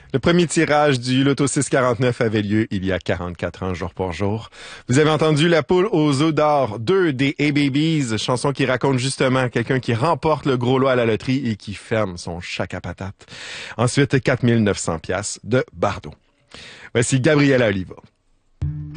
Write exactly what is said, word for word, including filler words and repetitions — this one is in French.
Le premier tirage du Loto six cent quarante-neuf avait lieu il y a quarante-quatre ans, jour pour jour. Vous avez entendu La poule aux œufs d'or, deux des A-Babies, chanson qui raconte justement quelqu'un qui remporte le gros lot à la loterie et qui ferme son chac à patate. Ensuite, quatre mille neuf cents piastres de Bardot. Voici Gabriela Oliva.